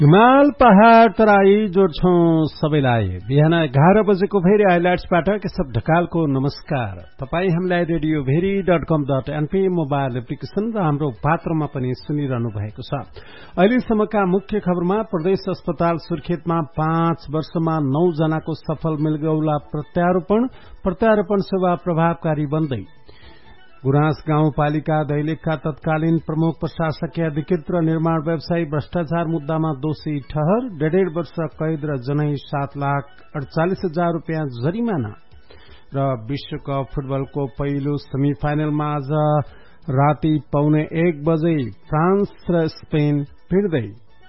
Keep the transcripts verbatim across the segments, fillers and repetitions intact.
हिमाल पहाड़ तराई जोड्छौं सबैलाई। बिहान एघार बजेको भेरी हाइलाइट्सबाट केशव ढकालको नमस्कार। तपाई हामीलाई रेडियो भेरी डट कम डट एनपी मोबाइल एप्लिकेशन र हाम्रो पात्रमा पनि सुनिरहनु भएको छ। अहिलेसम्मका मुख्य खबरमा प्रदेश अस्पताल सुर्खेतमा पाँच वर्षमा नौ जनाको सफल मृगौला प्रत्यारोपण, प्रत्यारोपण सेवा प्रभावकारी बन्दै। गुराँस गाउँपालिका दैलेखका तत्कालीन प्रमुख प्रशासकीय अधिकृत र निर्माण व्यवसायी भ्रष्टाचार मुद्दामा दोषी ठहर, डेढ डेढ वर्ष कैद र जनै सात लाख अडचालिस हजार रूपियाँ जरिमाना। र विश्वकप फुटबलको पहिलो सेमी फाइनलमा आज राति पौने एक बजे फ्रान्स र स्पेन भिड्दै।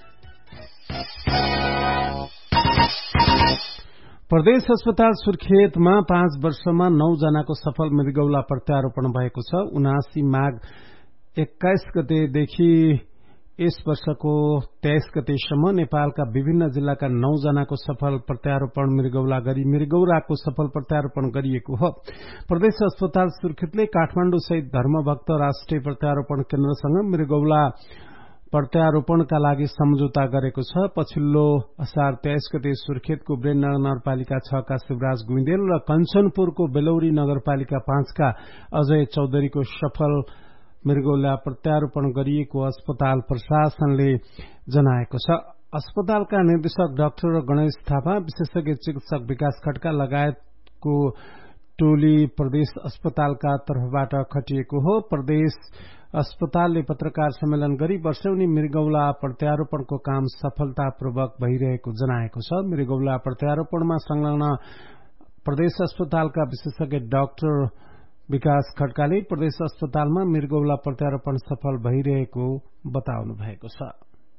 प्रदेश अस्पताल सुर्खेतमा पाँच वर्षमा नौ जनाको सफल मृगौला प्रत्यारोपण भएको छ। उनासी माघ एक्काइस गतेदेखि यस वर्षको तेइस गतेसम्म नेपालका विभिन्न जिल्लाका नौ जनाको सफल प्रत्यारोपण मृगौला गरी मृगौलाको सफल प्रत्यारोपण गरिएको हो। प्रदेश अस्पताल सुर्खेतले काठमाडौँ सहित धर्मभक्त राष्ट्रिय प्रत्यारोपण केन्द्रसँग मृगौला प्रत्यारोपणका लागि सम्झौता गरेको छ। पछिल्लो असार तेइस गते सुर्खेतको ब्रेन नगरपालिका छ का शिवराज गुइन्देल र कञ्चनपुरको बेलौरी नगरपालिका पाँच का अजय चौधरीको सफल मृगौला प्रत्यारोपण गरिएको अस्पताल प्रशासनले जनाएको छ। अस्पतालका निर्देशक डाक्टर गणेश थापा, विशेषज्ञ चिकित्सक विकास खड्का लगायतको टोली प्रदेश अस्पतालका तर्फबाट खटिएको हो। प्रदेश अस्पतालले पत्रकार सम्मेलन गरी वर्षौनी मृगौला प्रत्यारोपणको काम सफलतापूर्वक भइरहेको जनाएको छ। मृगौला प्रत्यारोपणमा संलग्न प्रदेश अस्पतालका विशेषज्ञ डाक्टर विकास खड्काले प्रदेश अस्पतालमा मृगौला प्रत्यारोपण सफल भइरहेको बताउनु भएको छ।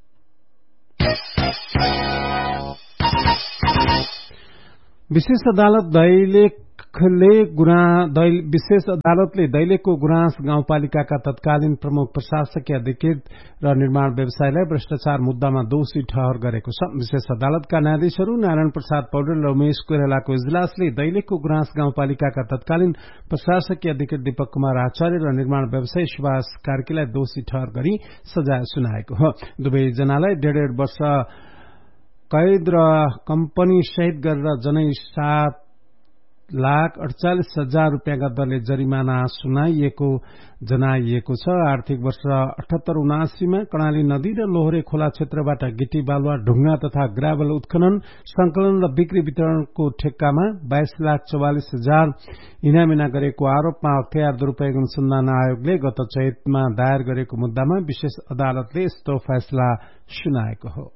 विशेष अदालत दैलेखले गुरा दैल, विशेष अदालतले दैलेखको गुराँस गाउँपालिकाका तत्कालीन प्रमुख प्रशासकीय अधिकृत र निर्माण व्यवसायीलाई भ्रष्टाचार मुद्दामा दोषी ठहर गरेको छ। विशेष अदालतका न्यायाधीशहरू नारायण प्रसाद पौडेल र उमेश कोइरालाको इजलासले दैलेखको गुराँस गाउँपालिकाका तत्कालीन प्रशासकीय अधिकृत दीपक कुमार आचार्य र निर्माण व्यवसायी सुभाष कार्कीलाई दोषी ठहर गरी सजाय सुनाएको हो। दुवैजनालाई डेढ डेढ वर्ष कैद र कम्पनी सहित गरेर जनै सात लाख अडचालिस हजार रूपियाँका दरले जरिमाना सुनाइएको जनाइएको छ। आर्थिक वर्ष अठहत्तर उनासीमा कर्णाली नदी र लोहरे खोला क्षेत्रबाट गिटी बालुवा, ढुङ्गा तथा ग्राभल उत्खनन, संकलन र बिक्री वितरणको ठेक्कामा बाइस लाख चौवालिस हजार इनामिना गरेको आरोपमा अख्तियार दुरूपयोग अनुसन्धान आयोगले गत चैतमा दायर गरेको मुद्दामा विशेष अदालतले यस्तो फैसला सुनाएको हो।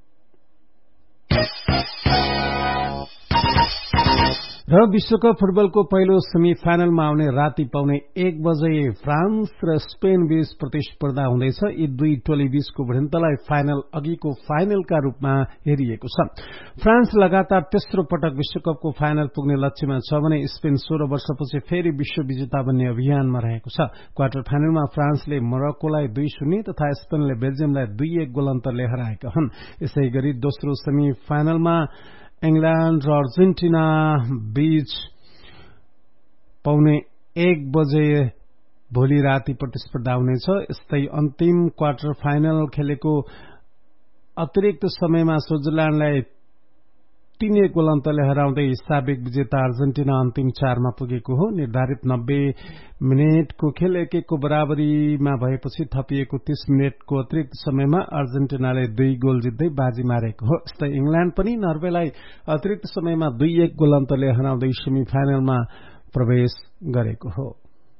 र विश्वकप फुटबलको पहिलो सेमी फाइनलमा आउने राति पाउने एक बजे फ्रान्स र स्पेन बीच प्रतिस्पर्धा हुँदैछ। यी दुई टोली बीचको भिडन्तलाई फाइनल अघिको फाइनलका रूपमा हेरिएको छ। फ्रान्स लगातार तेस्रो पटक विश्वकपको फाइनल पुग्ने लक्ष्यमा छ भने स्पेन सोह्र वर्षपछि फेरि विश्व विजेता बन्ने अभियानमा रहेको छ। क्वार्टर फाइनलमा फ्रान्सले मोरक्कोलाई दुई शून्य तथा स्पेनले बेल्जियमलाई दुई एक गोल अन्तरले हराएका हुन्। यसै गरी दोस्रो सेमी फाइनलमा इंग्ल्याण्ड र अर्जेन्टिना बीच पौने एक बजे भोलि राति प्रतिस्पर्धा हुनेछ। यस्तै अन्तिम क्वार्टर फाइनल खेलेको अतिरिक्त समयमा स्विजरल्याण्डलाई तीन एक गोल अन्तरले हराउँदै साबिक विजेता अर्जेन्टिना अन्तिम चारमा पुगेको हो। निर्धारित नब्बे मिनटको खेल एक एकको बराबरीमा भएपछि थपिएको तीस मिनटको अतिरिक्त समयमा अर्जेन्टिनाले दुई गोल जित्दै बाजी मारेको हो। यस्तै इंग्ल्याण्ड पनि नर्वेलाई अतिरिक्त समयमा दुई एक गोल अन्तरले हराउँदै सेमी फाइनलमा प्रवेश गरेको हो।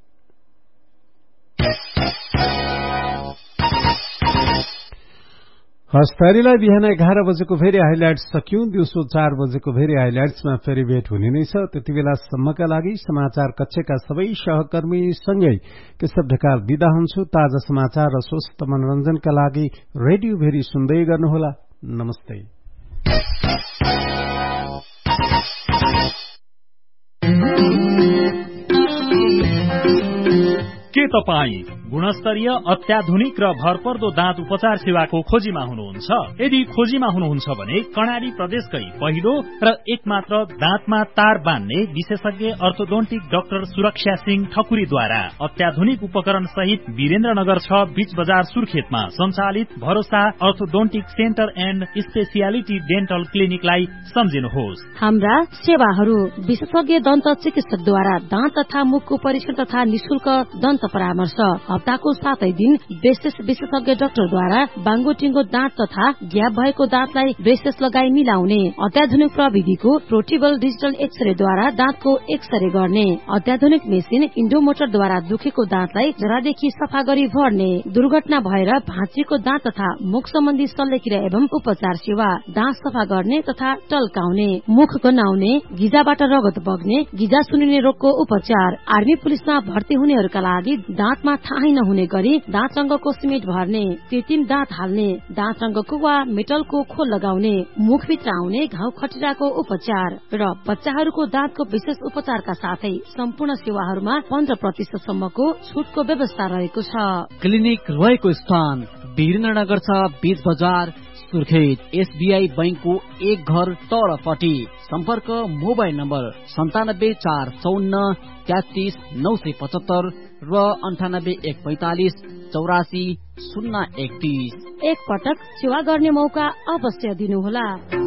हस्तारीलाई बिहान एघार बजेको फेरि हाइलाइट्स सकियो। दिउँसो चार बजेको फेरि हाइलाइट्समा फेरि भेट हुने नै छ। त्यति बेलासम्मका लागि समाचार कक्षका सबै सहकर्मी सँगै केशव ढकाल बिदा हुन्छु। ताजा समाचार र स्वस्थ मनोरञ्जनका लागि रेडियो भेरी सुन्दै गर्नुहोला। नमस्ते। के तपाईँ गुणस्तरीय अत्याधुनिक र भरपर्दो दाँत उपचार सेवाको खोजीमा हुनुहुन्छ? यदि खोजीमा हुनुहुन्छ भने कर्णाली प्रदेशकै पहिलो र एकमात्र दाँतमा तार बान्ने विशेषज्ञ अर्थोडोन्टिक डाक्टर सुरक्षा सिंह ठकुरीद्वारा अत्याधुनिक उपकरण सहित वीरेन्द्रनगर छ बीच बजार सुर्खेतमा सञ्चालित भरोसा orthodontic centre and speciality dental क्लिनिकलाई सम्झिनुहोस्। हाम्रा सेवाहरू विशेषज्ञ दन्त चिकित्सकद्वारा दाँत तथा मुखको परीक्षण तथा निशुल्क दन्त परामर्श, हप्ताको सातै दिन ब्रेसेस विशेषज्ञ डाक्टरद्वारा बाङ्गोटिङ्गो दाँत तथा ग्याप भएको दाँतलाई ब्रेसेस लगाई मिलाउने, अत्याधुनिक प्रविधिको प्रोटिबल डिजिटल एक्सरेद्वारा दाँतको एक्सरे गर्ने, अत्याधुनिक मेसिन इन्डोमोटरद्वारा दुखेको दाँतलाई जरादेखि सफा गरी भर्ने, दुर्घटना भएर भाँचिएको दाँत तथा मुख सम्बन्धी शल्यक्रिया एवं उपचार सेवा, दाँत सफा गर्ने तथा टल्काउने, मुख गन्हाउने, गिजाबाट रगत बग्ने, गिजा सुनिने रोगको उपचार, आर्मी पुलिसमा भर्ती हुनेहरूका लागि दाँतमा थाहै नहुने गरी दाँत रंगको सिमेन्ट भर्ने, कृत्रिम दाँत हाल्ने, दाँत रंगको वा मेटलको खोल लगाउने, मुखभित्र आउने घाउ खटिराको उपचार र बच्चाहरूको दाँतको विशेष उपचारका साथै सम्पूर्ण सेवाहरूमा पन्ध्र प्रतिशत सम्मको छुटको व्यवस्था रहेको छ। क्लिनिक रहेको स्थान वीरेन्द्रनगर छ बीच बजार सुर्खेत, एसबीआई बैंकको एक घर तलपट्टि। सम्पर्क मोबाइल नम्बर सन्तानब्बे चार चौन्न तेत्तीस नौ सय पचहत्तर र अन्ठानब्बे एक पैंतालिस चौरासी शून्य एकतीस। एक पटक सेवा गर्ने मौका अवश्य दिनुहोला।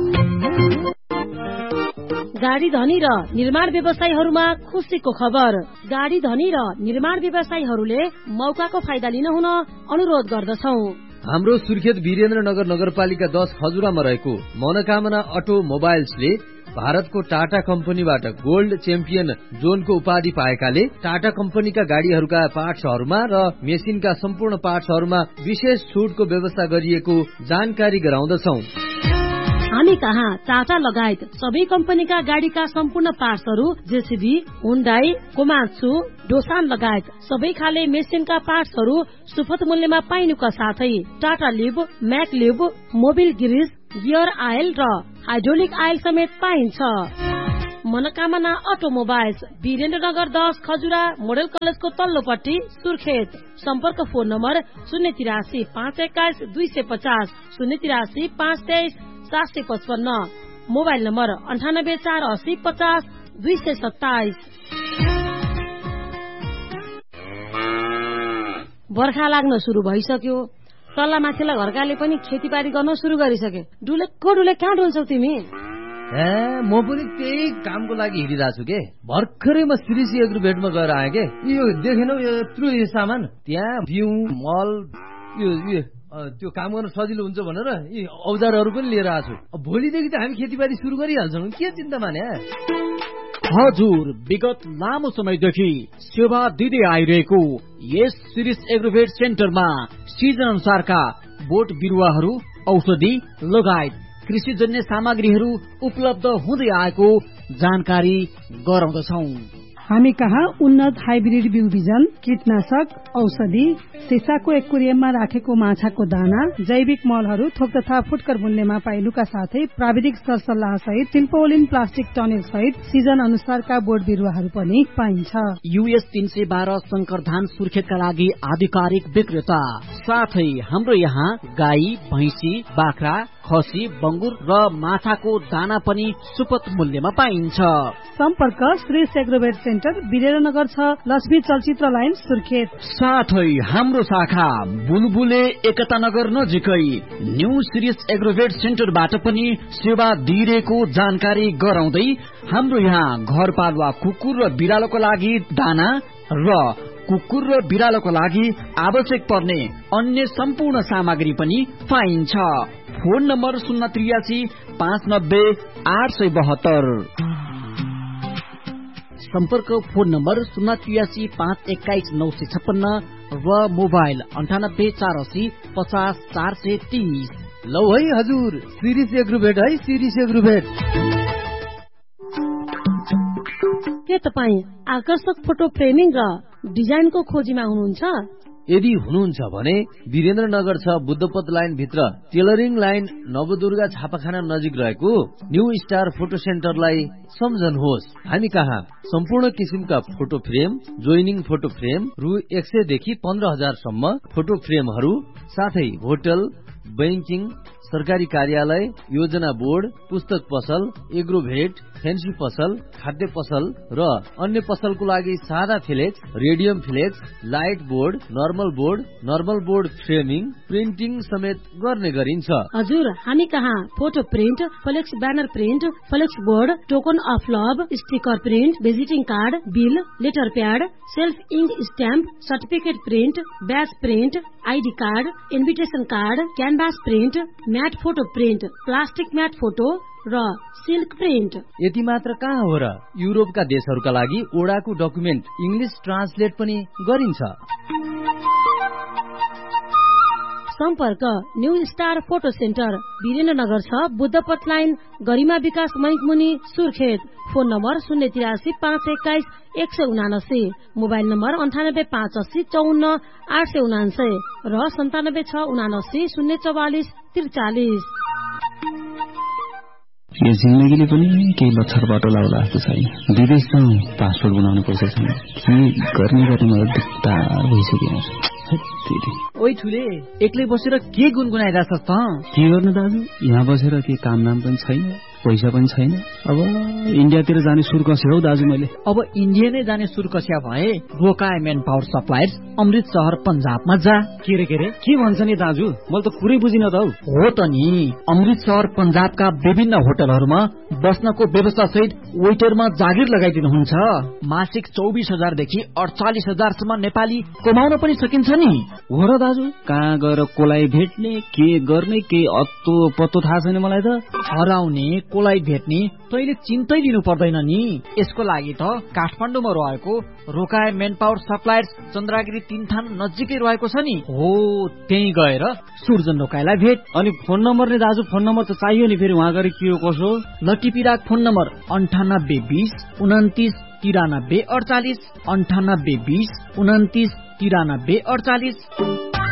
गाडी धनी र निर्माण व्यवसायीहरूमा खुसीको खबर। गाडी धनी र निर्माण व्यवसायीहरूले मौकाको फाइदा लिन हुन अनुरोध गर्दछौ। हाम्रो सुर्खेत वीरेन्द्रनगर नगरपालिका दस खजुरामा रहेको मनोकामना अटो मोबाइल्सले भारतको टाटा कम्पनीबाट गोल्ड च्याम्पियन जोनको उपाधि पाएकाले टाटा कम्पनीका गाड़ीहरूका पार्ट्सहरूमा र मेसिनका सम्पूर्ण पार्ट्सहरूमा विशेष छुटको व्यवस्था गरिएको जानकारी गराउँदछौ। हामी कहाँ टाटा लगायत सबै कम्पनीका गाड़ीका सम्पूर्ण पार्ट्सहरू जेसीबी, हुन्डाई, कोमात्सु, डोसान लगायत सबै खाले मेसिनका पार्ट्सहरू सुपथ मूल्यमा पाइनुका साथै टाटा लिब, म्याक लिब, मोबिल ग्रिज, गियर आयल र हाइड्रोलिक आयल समेत पाइन्छ। मनोकामना अटोमोबाइल्स वीरेन्द्रनगर दस खजुरा मोडल कलेजको तल्लोपट्टि सुर्खेत। सम्पर्क फोन नम्बर शून्य तिरासी पाँच एक्काइस दुई सय पचास, शून्य तिरासी पाँच तेइस सात सय पचपन्न, मोबाइल नम्बर अन्ठानब्बे चार अस्सी पचास दुई सय सत्ताइस। बर्खा लाग्न शुरू भइसक्यो। तल्ला माथिल्ला घरकाले पनि खेतीबारी गर्न शुरू गरिसके। डुलेको डुले कहाँ डुल्छौ तिमी? ए म पनि त्यही कामको लागि हिँडिरहेको छु के। भर्खरै म श्रीसी एग्रोभेटमा गएर आएँ के। यो देखेनौ यत्रो यो सामान, त्यहाँ बिउ मल यो त्यो काम गर्न सजिलो हुन्छ भनेर यी औजारहरू पनि लिएर आएको छु। भोलिदेखि त हामी खेतीबारी सुरु गरिहाल्छौँ, के चिन्ता माने। हजुर, विगत लामो समयदेखि सेवा दिँदै आइरहेको यस सिरिस एग्रोभेट सेन्टरमा सिजन अनुसारका बोट बिरुवाहरू, औषधि लगायत कृषिजन्य सामग्रीहरू उपलब्ध हुँदै आएको जानकारी गराउँदछौ। हामी कहाँ उन्नत हाइब्रिड बिउ बिजन, कीटनाशक, औषधि, सिसाको एक्वेरियममा राखेको माछाको दाना, जैविक मलहरू थोक तथा फुटकर मूल्यमा पाइनुका साथै प्राविधिक सरसल्लाह सहित टिम्पोलिन प्लास्टिक टनेल सहित सिजन अनुसारका बोट बिरुवाहरू पनि पाइन्छ। यूएस तीन सय बाह्र शंकर धान सुर्खेतका लागि आधिकारिक विक्रेता। साथै हाम्रो यहाँ गाई, भैंसी, बाख्रा, खसी, बंगुर र माछाको दाना पनि सुपथ मूल्यमा पाइन्छ। सम्पर्क श्री एग्रोभेट सेन्टर वीरेन्द्रनगर छ, लक्ष्मी चलचित्र लाइन सुर्खेत। साथै हाम्रो शाखा बुलबुले एकता नगर नजिकै न्यू सिरिस एग्रोभेट सेन्टरबाट पनि सेवा दिइरहेको जानकारी गराउँदै हाम्रो यहाँ घरपालुवा कुकुर र बिरालोको लागि दाना र कुकुर र बिरालोको लागि आवश्यक पर्ने अन्य सम्पूर्ण सामग्री पनि पाइन्छ। फोन नम्बर शून्य त्रियासी पाँच नब्बे आठ सय बहत्तर। सम्पर्क फोन नम्बर शून्य त्रियासी पाँच एक्काइस नौ सय छप्पन्न र मोबाइल अन्ठानब्बे चार अस्सी पचास चार सय तीस। लौ है हजुर, सिरिस एग्रोभेट है, सिरिस एग्रोभेट। के तपाईँ आकर्षक फोटो फ्रेमिङ र डिजाइनको खोजीमा हुनुहुन्छ? यदि हुनुहुन्छ भने वीरेन्द्रनगर छ बुद्धपथ लाइन भित्र टेलरिङ लाइन नवदुर्गा छापाखाना नजिक रहेको न्यू स्टार फोटो सेन्टरलाई सम्झनुहोस्। हामी कहाँ सम्पूर्ण किसिमका photo frame, joining photo frame रु एक सय देखि पन्ध्र हजार सम्म फोटो फ्रेमहरू, साथै होटल, बैंकिङ, सरकारी कार्यालय, योजना बोर्ड, पुस्तक पसल, एग्रोभेट, फेन्सी पसल, खाद्य पसल र अन्य पसलको लागि सादा flex, radium flex, light board, normal board, normal board framing, printing समेत गर्ने गरिन्छ। हजुर, हामी कहाँ photo print, flex banner print, flex board, token of love, sticker print, visiting card, bill, letter pad, self ink stamp, certificate print, ब्याज print, ID card, invitation card, canvas print, mat photo print, plastic mat photo र silk print. यति मात्र कहाँ हो र, युरोपका देशहरूका लागि ओडाको document English translate पनि गरिन्छ। सम्पर्क new star photo centre, Birendranagar छ बुद्धपथ लाइन, गरिमा विकास मैकमुनि, सुर्खेत। फोन नम्बर शून्य तिरासी पाँच एक्काइस एक सय उनासी, मोबाइल नम्बर अन्ठानब्बे पाँच अस्सी चौन्न आठ सय उनान्सय र सन्तानब्बे छ उनासी शून्य चौवालिस त्रिचालिस। यो जिन्दगीले पनि केही लक्षर बाटो लाउला जस्तो छैन। विदेश जाउँ, पासपोर्ट बनाउनु पर्छ छैन, के गर्ने गर्ने मलाई दिक्दार भइसक्यो। ओइ ठुले, एक्लै बसेर के गुनगुनाइरहेछस् त? के गर्नु दाजु, यहाँ बसेर के काम नाम पनि छैन, पैसा पनि छैन। अब इन्डियातिर जाने सुर कस्यो हौ दाजु मैले। अब इन्डिया नै जाने सुर कस्या भए रोकाए मेन पावर सप्लायर्स अमृत शहर पंजाबमा जा। के रे के रे के भन्छ नि दाजु, मैले त कुरै बुझिन त हौ। हो त नि, अमृत शहर पंजाबका विभिन्न होटलहरूमा बस्नको व्यवस्था सहित वेटरमा जागिर लगाइदिनुहुन्छ। मासिक चौबिस हजार देखि अडचालिस हजारसम्म नेपाली कमाउन पनि सकिन्छ नि। हो र दाजु, कहाँ गएर कोलाई भेट्ने, के गर्ने, के अत्तो पत्तो थाहा छैन मलाई त। हराउने कोलाई भेट्ने तैले चिन्तै लिनु पर्दैन नि। यसको लागि त काठमाडौँमा रहेको रोकाए मेन पावर सप्लायर्स चन्द्रागिरी तीनथान नजिकै रहेको छ नि। हो, त्यही गएर सुर्जन रोकाएलाई भेट। अनि फोन नम्बर नि दाजु, फोन नम्बर त चाहियो नि, फेरि वहाँ गएर के हो कसो। लटिपिराक फोन नम्बर अन्ठानब्बे बिस उन्तिस तिरानब्बे अडचालिस, अन्ठानब्बे बिस उन्तिस तिरानब्बे अडचालिस।